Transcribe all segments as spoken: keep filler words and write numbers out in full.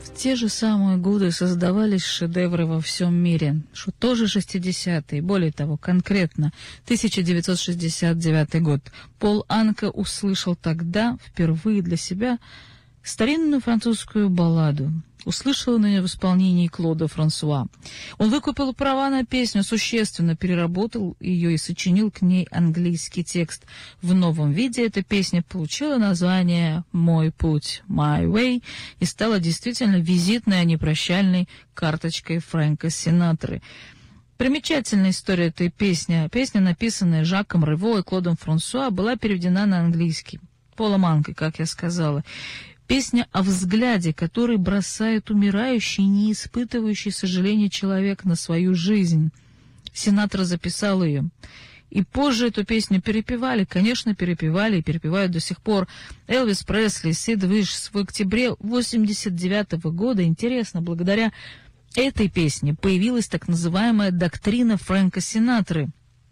В те же самые годы создавались шедевры во всем мире, что тоже шестидесятые, более того, конкретно тысяча девятьсот шестьдесят девятый год. Пол Анка услышал тогда впервые для себя старинную французскую балладу. Услышал он ее в исполнении Клода Франсуа. Он выкупил права на песню, существенно переработал ее и сочинил к ней английский текст. В новом виде эта песня получила название «Мой путь», «My Way», и стала действительно визитной, а не прощальной карточкой Фрэнка Синатры. Примечательная история этой песни. Песня, написанная Жаком Рево и Клодом Франсуа, была переведена на английский Полом Анкой, как я сказала. Песня о взгляде, который бросает умирающий, не испытывающий сожаления человек на свою жизнь. Синатра записал ее. И позже эту песню перепевали, конечно, перепевали и перепевают до сих пор. Элвис Пресли, Сид Вишс в октябре восемьдесят девятого года. Интересно, благодаря этой песне появилась так называемая доктрина Фрэнка Синатры.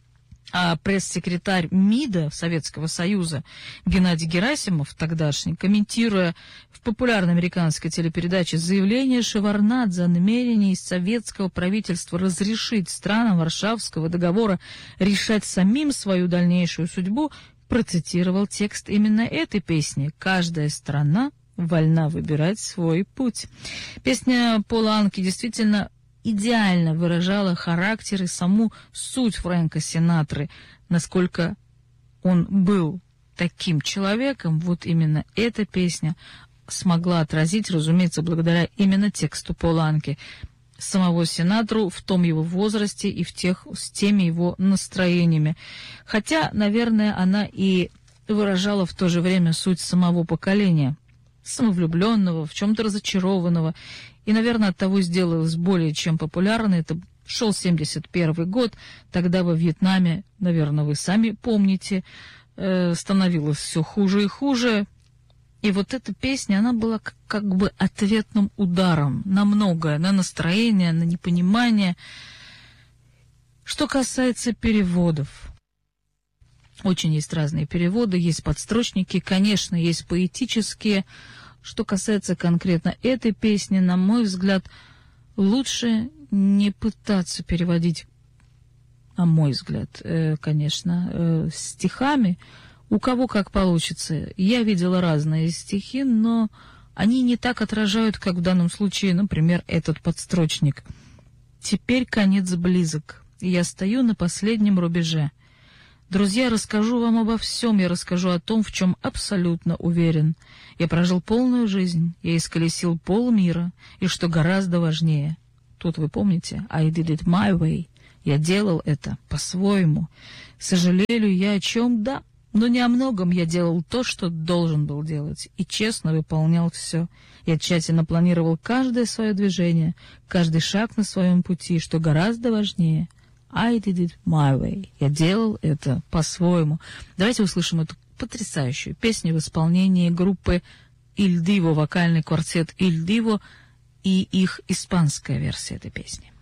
А пресс-секретарь МИДа Советского Союза Геннадий Герасимов, тогдашний, комментируя в популярной американской телепередаче заявление Шеварднадзе о намерении советского правительства разрешить странам Варшавского договора решать самим свою дальнейшую судьбу, процитировал текст именно этой песни «Каждая страна вольна выбирать свой путь». Песня Пола Анки действительно идеально выражала характер и саму суть Фрэнка Синатры. Насколько он был таким человеком, вот именно эта песня смогла отразить, разумеется, благодаря именно тексту Пола Анки, самого Синатру в том его возрасте и в тех, с теми его настроениями. Хотя, наверное, она и выражала в то же время суть самого поколения, самовлюбленного, в чем-то разочарованного. И, наверное, оттого сделалось более чем популярно. Это шел семьдесят первый год, тогда во Вьетнаме, наверное, вы сами помните, э, становилось все хуже и хуже. И вот эта песня, она была как, как бы ответным ударом на многое, на настроение, на непонимание. Что касается переводов. Очень есть разные переводы, есть подстрочники, конечно, есть поэтические. Что касается конкретно этой песни, на мой взгляд, лучше не пытаться переводить, на мой взгляд, э, конечно, э, стихами. У кого как получится. Я видела разные стихи, но они не так отражают, как в данном случае, например, этот подстрочник. «Теперь конец близок, и я стою на последнем рубеже. Друзья, расскажу вам обо всем, я расскажу о том, в чем абсолютно уверен. Я прожил полную жизнь, я исколесил полмира, и что гораздо важнее. Тут вы помните, I did it my way. Я делал это по-своему. Сожалею я о чем? Да, но не о многом. Я делал то, что должен был делать, и честно выполнял все. Я тщательно планировал каждое свое движение, каждый шаг на своем пути, что гораздо важнее. I did it my way. Я делал это по-своему. Давайте услышим эту потрясающую песню в исполнении группы Il Divo, вокальный квартет Il Divo и их испанская версия этой песни.